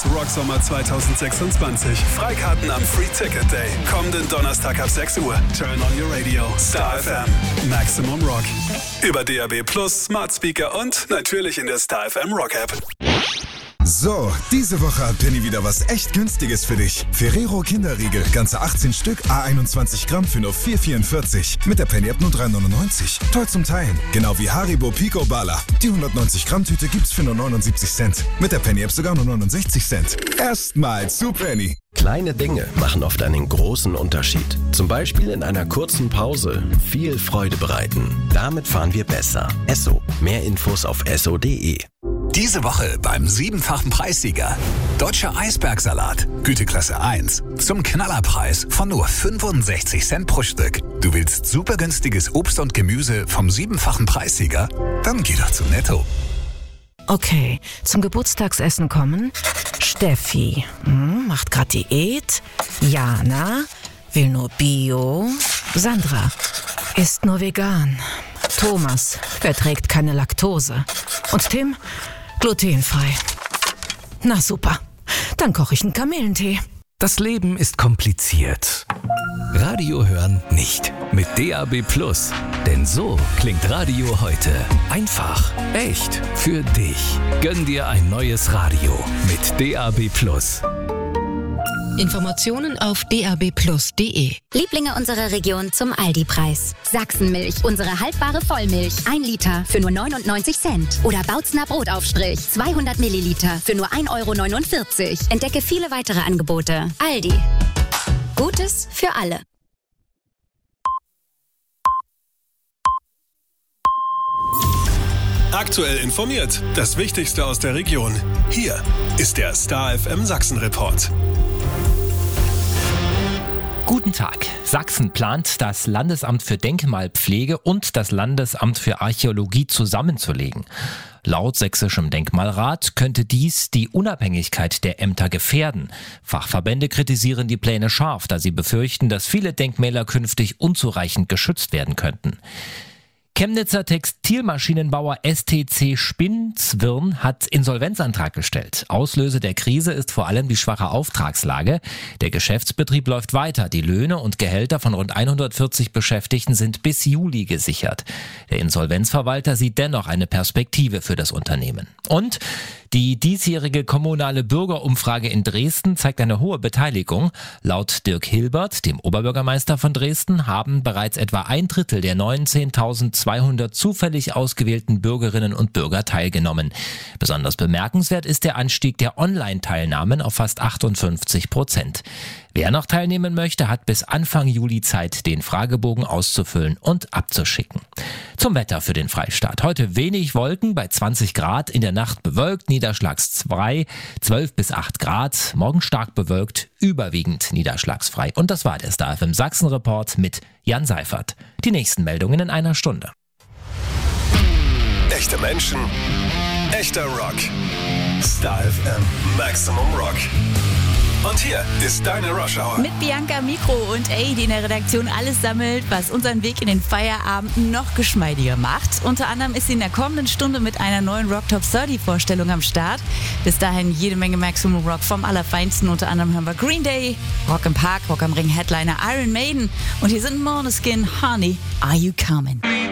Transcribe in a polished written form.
Rocksommer 2026. Freikarten am Free Ticket Day. Kommenden Donnerstag ab 6 Uhr. Turn on your radio. Star FM. Maximum Rock. Über DAB+, Smart Speaker und natürlich in der Star FM Rock App. So, diese Woche hat Penny wieder was echt Günstiges für dich. Ferrero Kinderriegel, ganze 18 Stück, A21 Gramm für nur 4,44. Mit der Penny-App nur 3,99. Toll zum Teilen. Genau wie Haribo Pico Bala. Die 190 Gramm Tüte gibt's für nur 79 Cent. Mit der Penny-App sogar nur 69 Cent. Erstmal zu Penny. Kleine Dinge machen oft einen großen Unterschied. Zum Beispiel in einer kurzen Pause viel Freude bereiten. Damit fahren wir besser. Esso. Mehr Infos auf esso.de. Diese Woche beim 7-fachen Preissieger. Deutscher Eisbergsalat, Güteklasse 1. Zum Knallerpreis von nur 65 Cent pro Stück. Du willst super günstiges Obst und Gemüse vom 7-fachen Preissieger? Dann geh doch zu Netto. Okay, zum Geburtstagsessen kommen Steffi, macht grad Diät. Jana, will nur Bio. Sandra, isst nur vegan. Thomas, verträgt keine Laktose. Und Tim, glutenfrei. Na super, dann koche ich einen Kamillentee. Das Leben ist kompliziert. Radio hören nicht. Mit DAB+. Denn so klingt Radio heute. Einfach, echt, für dich. Gönn dir ein neues Radio mit DAB+. Informationen auf dab+.de. Lieblinge unserer Region zum Aldi-Preis. Sachsenmilch, unsere haltbare Vollmilch. 1 Liter für nur 99 Cent. Oder Bautzner Brotaufstrich. 200 Milliliter für nur 1,49 €. Entdecke viele weitere Angebote. Aldi. Gutes für alle. Aktuell informiert. Das Wichtigste aus der Region. Hier ist der Star FM Sachsen Report. Guten Tag. Sachsen plant, das Landesamt für Denkmalpflege und das Landesamt für Archäologie zusammenzulegen. Laut Sächsischem Denkmalrat könnte dies die Unabhängigkeit der Ämter gefährden. Fachverbände kritisieren die Pläne scharf, da sie befürchten, dass viele Denkmäler künftig unzureichend geschützt werden könnten. Chemnitzer Textilmaschinenbauer STC Spinzwirn hat Insolvenzantrag gestellt. Auslöser der Krise ist vor allem die schwache Auftragslage. Der Geschäftsbetrieb läuft weiter. Die Löhne und Gehälter von rund 140 Beschäftigten sind bis Juli gesichert. Der Insolvenzverwalter sieht dennoch eine Perspektive für das Unternehmen. Und die diesjährige kommunale Bürgerumfrage in Dresden zeigt eine hohe Beteiligung. Laut Dirk Hilbert, dem Oberbürgermeister von Dresden, haben bereits etwa 1/3 der 19.200 zufällig ausgewählten Bürgerinnen und Bürger teilgenommen. Besonders bemerkenswert ist der Anstieg der Online-Teilnahmen auf fast 58%. Wer noch teilnehmen möchte, hat bis Anfang Juli Zeit, den Fragebogen auszufüllen und abzuschicken. Zum Wetter für den Freistaat. Heute wenig Wolken bei 20 Grad, in der Nacht bewölkt, niederschlagsfrei, 12 bis 8 Grad, morgen stark bewölkt, überwiegend niederschlagsfrei. Und das war der Star FM Sachsen Report mit Jan Seifert. Die nächsten Meldungen in einer Stunde. Echte Menschen, echter Rock. Star FM Maximum Rock. Und hier ist deine Rush Hour. Mit Bianca Mikro und Aid, die in der Redaktion alles sammelt, was unseren Weg in den Feierabend noch geschmeidiger macht. Unter anderem ist sie in der kommenden Stunde mit einer neuen Rock Top 30 Vorstellung am Start. Bis dahin jede Menge Maximum Rock vom Allerfeinsten. Unter anderem haben wir Green Day, Rock im Park, Rock am Ring Headliner Iron Maiden. Und hier sind Måneskin, Honey, Are You Coming?